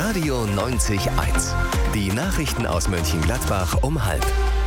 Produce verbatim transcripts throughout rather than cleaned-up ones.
Radio neunzig Komma eins. Die Nachrichten aus Mönchengladbach um halb.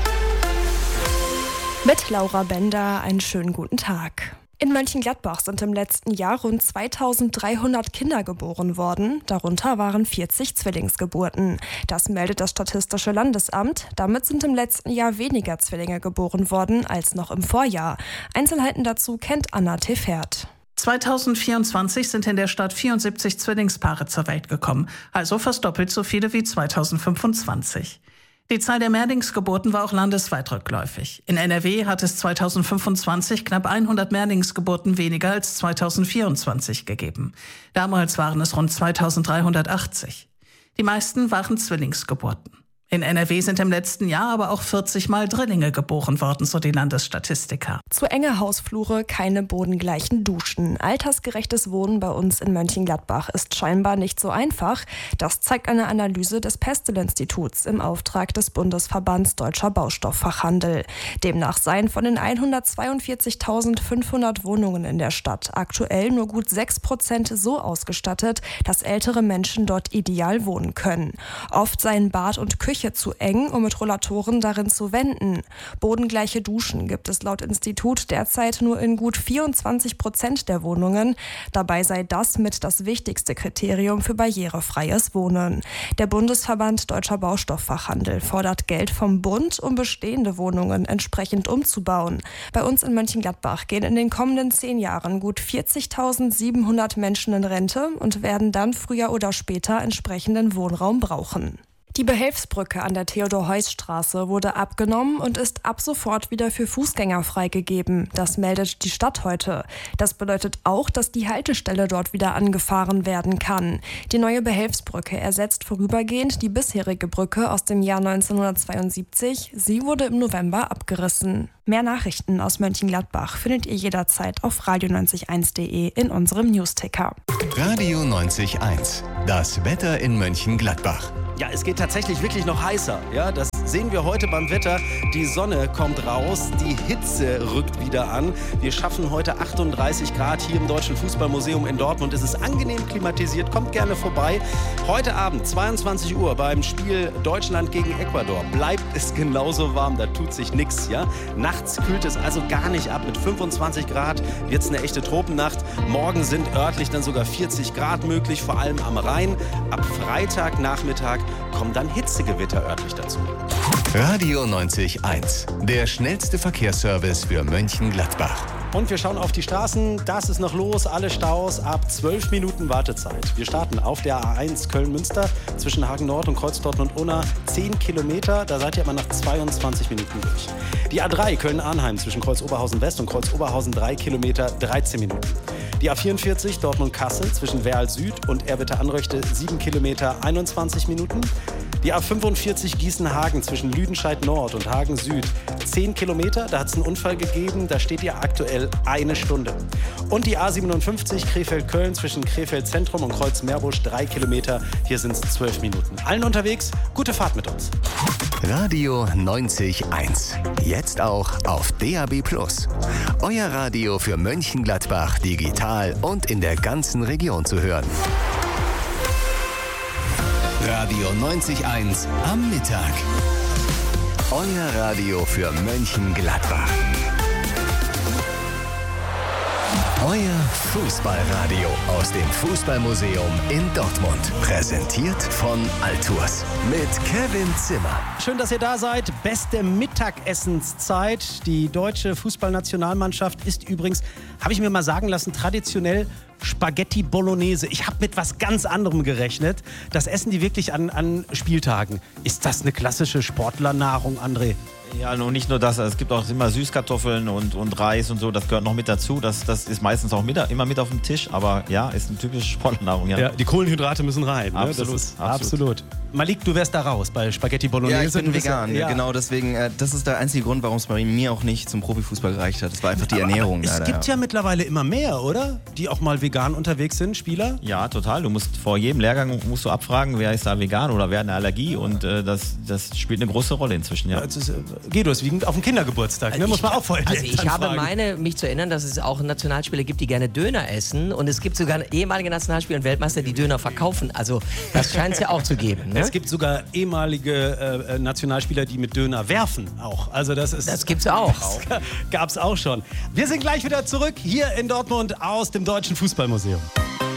Mit Laura Bender einen schönen guten Tag. In Mönchengladbach sind im letzten Jahr rund zweitausenddreihundert Kinder geboren worden. Darunter waren vierzig Zwillingsgeburten. Das meldet das Statistische Landesamt. Damit sind im letzten Jahr weniger Zwillinge geboren worden als noch im Vorjahr. Einzelheiten dazu kennt Anna Tefert. zweitausendvierundzwanzig sind in der Stadt vierundsiebzig Zwillingspaare zur Welt gekommen, also fast doppelt so viele wie zweitausendfünfundzwanzig. Die Zahl der Mehrlingsgeburten war auch landesweit rückläufig. In N R W hat es zweitausendfünfundzwanzig knapp hundert Mehrlingsgeburten weniger als zweitausendvierundzwanzig gegeben. Damals waren es rund zweitausenddreihundertachtzig. Die meisten waren Zwillingsgeburten. In N R W sind im letzten Jahr aber auch vierzig Mal Drillinge geboren worden, so die Landesstatistiker. Zu enge Hausflure, keine bodengleichen Duschen. Altersgerechtes Wohnen bei uns in Mönchengladbach ist scheinbar nicht so einfach. Das zeigt eine Analyse des Pestel-Instituts im Auftrag des Bundesverbands Deutscher Baustofffachhandel. Demnach seien von den hundertzweiundvierzigtausendfünfhundert Wohnungen in der Stadt aktuell nur gut sechs Prozent so ausgestattet, dass ältere Menschen dort ideal wohnen können. Oft seien Bad und Küche zu eng, um mit Rollatoren darin zu wenden. Bodengleiche Duschen gibt es laut Institut derzeit nur in gut vierundzwanzig Prozent der Wohnungen. Dabei sei das mit das wichtigste Kriterium für barrierefreies Wohnen. Der Bundesverband Deutscher Baustofffachhandel fordert Geld vom Bund, um bestehende Wohnungen entsprechend umzubauen. Bei uns in Mönchengladbach gehen in den kommenden zehn Jahren gut vierzigtausendsiebenhundert Menschen in Rente und werden dann früher oder später entsprechenden Wohnraum brauchen. Die Behelfsbrücke an der Theodor-Heuss-Straße wurde abgenommen und ist ab sofort wieder für Fußgänger freigegeben. Das meldet die Stadt heute. Das bedeutet auch, dass die Haltestelle dort wieder angefahren werden kann. Die neue Behelfsbrücke ersetzt vorübergehend die bisherige Brücke aus dem Jahr neunzehnhundertzweiundsiebzig. Sie wurde im November abgerissen. Mehr Nachrichten aus Mönchengladbach findet ihr jederzeit auf radio neunzig eins punkt de in unserem Newsticker. Radio neunzig Komma eins. Das Wetter in Mönchengladbach. Ja, es geht tatsächlich wirklich noch heißer. Ja, das sehen wir heute beim Wetter. Die Sonne kommt raus, die Hitze rückt wieder an. Wir schaffen heute achtunddreißig Grad hier im Deutschen Fußballmuseum in Dortmund. Es ist angenehm klimatisiert, kommt gerne vorbei. Heute Abend, zweiundzwanzig Uhr, beim Spiel Deutschland gegen Ecuador, bleibt es genauso warm, da tut sich nichts. Ja? Nachts kühlt es also gar nicht ab. Mit fünfundzwanzig Grad wird es eine echte Tropennacht. Morgen sind örtlich dann sogar vierzig Grad möglich, vor allem am Rhein. Ab Freitagnachmittag kommen dann Hitzegewitter örtlich dazu. Radio neunzig Komma eins. Der schnellste Verkehrsservice für Mönchengladbach. Und wir schauen auf die Straßen. Das ist noch los. Alle Staus ab zwölf Minuten Wartezeit. Wir starten auf der A eins Köln-Münster zwischen Hagen Nord und Kreuz Dortmund-Unna. zehn Kilometer. Da seid ihr aber nach zweiundzwanzig Minuten durch. Die A drei Köln-Arnheim zwischen Kreuz Oberhausen-West und Kreuz Oberhausen drei Kilometer, dreizehn Minuten. Die A vierundvierzig Dortmund-Kassel zwischen Werl Süd und Erwitte-Anröchte sieben Kilometer, einundzwanzig Minuten. Die A fünfundvierzig Gießen-Hagen zwischen Lüdenscheid Nord und Hagen Süd zehn Kilometer, da hat es einen Unfall gegeben, da steht ihr aktuell eine Stunde. Und die A siebenundfünfzig Krefeld-Köln zwischen Krefeld Zentrum und Kreuz Meerbusch drei Kilometer, hier sind es zwölf Minuten. Allen unterwegs, gute Fahrt mit uns. Radio neunzig Komma eins. Jetzt auch auf D A B plus. Euer Radio für Mönchengladbach digital und in der ganzen Region zu hören. Radio neunzig Komma eins am Mittag. Euer Radio für Mönchengladbach. Euer Fußballradio aus dem Fußballmuseum in Dortmund. Präsentiert von Altours mit Kevin Zimmer. Schön, dass ihr da seid. Beste Mittagessenszeit. Die deutsche Fußballnationalmannschaft ist übrigens, habe ich mir mal sagen lassen, traditionell Spaghetti Bolognese. Ich habe mit was ganz anderem gerechnet. Das essen die wirklich an, an Spieltagen. Ist das eine klassische Sportlernahrung, André? Ja, und nicht nur das, es gibt auch immer Süßkartoffeln und, und Reis und so, das gehört noch mit dazu. Das, das ist meistens auch mit, immer mit auf dem Tisch, aber ja, ist eine typische Sportlernahrung. Ja. Ja, die Kohlenhydrate müssen rein. Absolut, ne? Das ist absolut. absolut. Malik, du wärst da raus bei Spaghetti Bolognese. Ja, ich bin Du bist vegan, ja, genau deswegen, äh, das ist der einzige Grund, warum es bei mir auch nicht zum Profifußball gereicht hat. Das war einfach die aber, Ernährung. Aber es leider, gibt ja. ja mittlerweile immer mehr, oder? Die auch mal vegan unterwegs sind, Spieler? Ja, total. Du musst vor jedem Lehrgang musst du abfragen, wer ist da vegan oder wer hat eine Allergie und äh, das, das spielt eine große Rolle inzwischen. Ja. Also, Guido, ist wie auf dem Kindergeburtstag, ne? Muss man auch vorher Also ich habe fragen. meine, mich zu erinnern, dass es auch Nationalspieler gibt, die gerne Döner essen. Und es gibt sogar ehemalige Nationalspieler und Weltmeister, die Döner verkaufen. Also das scheint es ja auch zu geben. Ne? Es gibt sogar ehemalige äh, Nationalspieler, die mit Döner werfen auch. Also das ist... Das gibt's auch. Das gab's auch schon. Wir sind gleich wieder zurück hier in Dortmund aus dem Deutschen Fußballmuseum.